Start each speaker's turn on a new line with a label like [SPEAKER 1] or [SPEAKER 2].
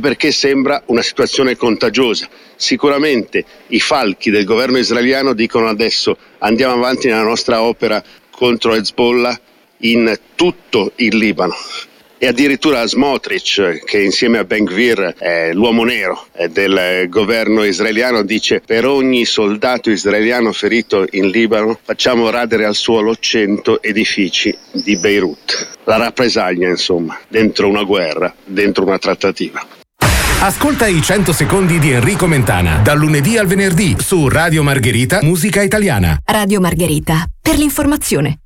[SPEAKER 1] perché sembra una situazione contagiosa. Sicuramente i falchi del governo israeliano dicono adesso andiamo avanti nella nostra opera contro Hezbollah in tutto il Libano. E addirittura Smotrich, che insieme a Ben Gvir è l'uomo nero del governo israeliano, dice: per ogni soldato israeliano ferito in Libano facciamo radere al suolo 100 edifici di Beirut. La rappresaglia, insomma, dentro una guerra, dentro una trattativa.
[SPEAKER 2] Ascolta i 100 secondi di Enrico Mentana, dal lunedì al venerdì su Radio Margherita Musica Italiana.
[SPEAKER 3] Radio Margherita, per l'informazione.